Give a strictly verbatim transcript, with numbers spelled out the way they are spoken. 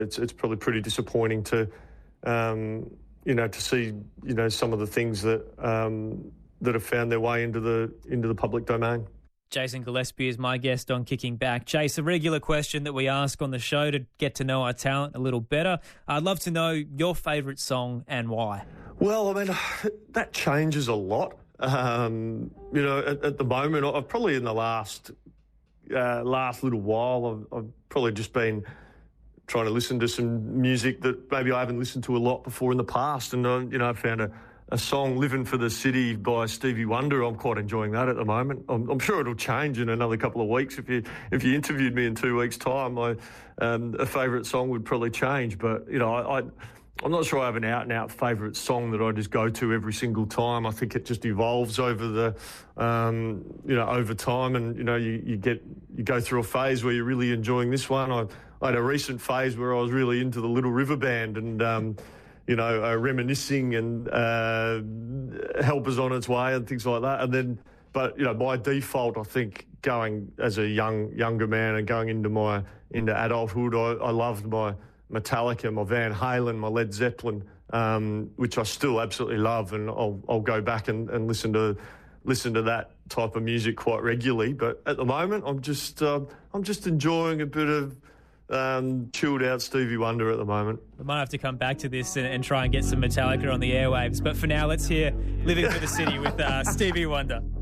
It's it's probably pretty disappointing to, um, you know, to see, you know, some of the things that um, that have found their way into the into the public domain. Jason Gillespie is my guest on Kicking Back. Chase, a regular question that we ask on the show to get to know our talent a little better. I'd love to know your favourite song and why. Well, I mean, that changes a lot. Um, you know, at, at the moment, I've probably in the last uh, last little while, I've, I've probably just been trying to listen to some music that maybe I haven't listened to a lot before in the past. And, uh, you know, I found a, a song, Living for the City by Stevie Wonder. I'm quite enjoying that at the moment. I'm, I'm sure it'll change in another couple of weeks. If you if you interviewed me in two weeks' time, my um, a favourite song would probably change. But, you know, I, I, I'm not sure I have an out-and-out favourite song that I just go to every single time. I think it just evolves over the, um, you know, over time. And, you know, you, you get you go through a phase where you're really enjoying this one. I, I had a recent phase where I was really into the Little River Band and, um, you know, uh, reminiscing and uh, Help Is On Its Way and things like that. And then, but, you know, by default, I think going as a young younger man and going into my into adulthood, I, I loved my Metallica, my Van Halen, my Led Zeppelin, um, which I still absolutely love, and I'll I'll go back and, and listen to listen to that type of music quite regularly. But at the moment, I'm just uh, I'm just enjoying a bit of um, chilled out Stevie Wonder at the moment. We might have to come back to this and, and try and get some Metallica on the airwaves. But for now, let's hear "Living for the City" with uh, Stevie Wonder.